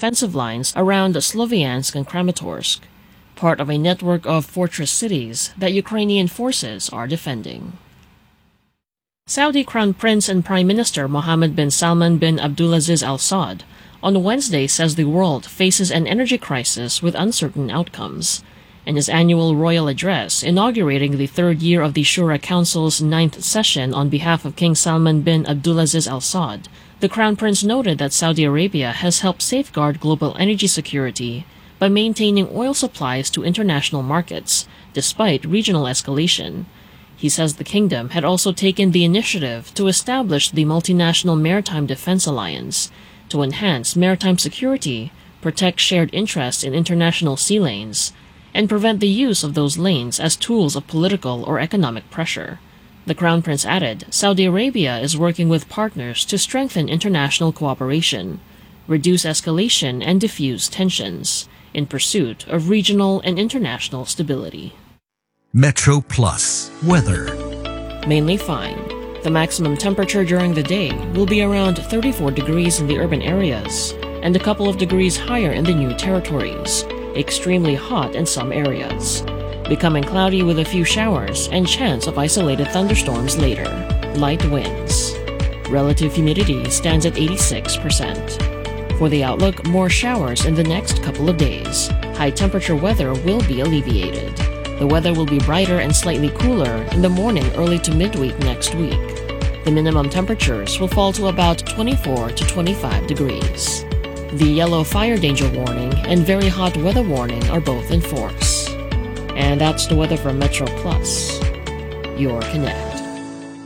defensive lines around Sloviansk and Kramatorsk, part of a network of fortress cities that Ukrainian forces are defending. Saudi Crown Prince and Prime Minister Mohammed bin Salman bin Abdulaziz Al Saud on Wednesday says the world faces an energy crisis with uncertain outcomes. In his annual royal address inaugurating the third year of the Shura Council's 9th session on behalf of King Salman bin Abdulaziz Al Saud, the Crown Prince noted that Saudi Arabia has helped safeguard global energy security by maintaining oil supplies to international markets, despite regional escalation. He says the kingdom had also taken the initiative to establish the Multinational Maritime Defense Alliance to enhance maritime security, protect shared interests in international sea lanes, and prevent the use of those lanes as tools of political or economic pressure. The Crown Prince added, Saudi Arabia is working with partners to strengthen international cooperation, reduce escalation, and diffuse tensions in pursuit of regional and international stability. Metro Plus weather. Mainly fine. The maximum temperature during the day will be around 34 degrees in the urban areas and a couple of degrees higher in the new territories. Extremely hot in some areas. Becoming cloudy with a few showers and chance of isolated thunderstorms later. Light winds. Relative humidity stands at 86%. For the outlook, more showers in the next couple of days. High temperature weather will be alleviated. The weather will be brighter and slightly cooler in the morning early to midweek next week. The minimum temperatures will fall to about 24 to 25 degrees. The yellow fire danger warning and very hot weather warning are both in force. And that's the weather from Metro Plus, your connect.